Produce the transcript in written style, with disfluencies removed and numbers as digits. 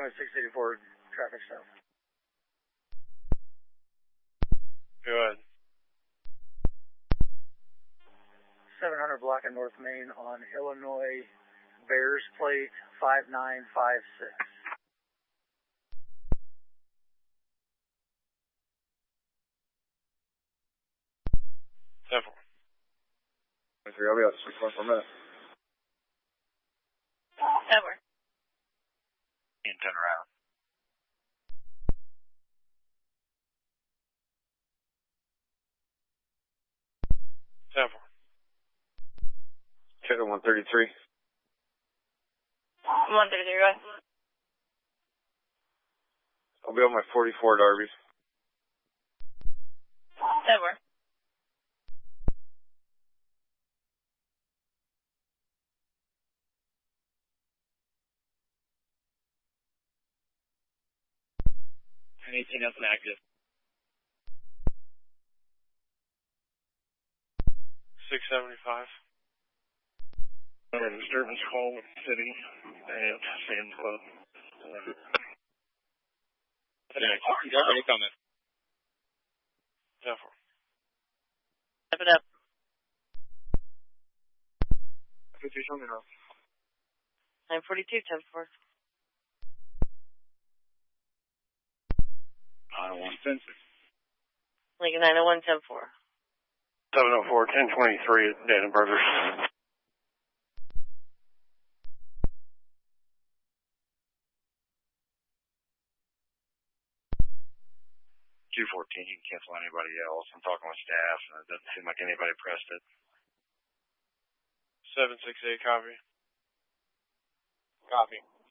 runway 684, traffic south. Go ahead. 700 block in North Main on Illinois Bears plate 5956. Several. I'll be out 6 1 for a minute. Edward. And turn around. Several. Check on 133. 133, go ahead. I'll be on my 44 at Arby's. Edward. Anything else active? 675. Disturbance call with the city and Sam's Club. Any comment? Several. Step it up. 50 something else. 942, 10-4. I don't want sensor. Lincoln 901, 10-4. 704, 1023 at Dan & Burgers. 214, you can cancel anybody else. I'm talking with staff, and it doesn't seem like anybody pressed it. 768, copy. Copy.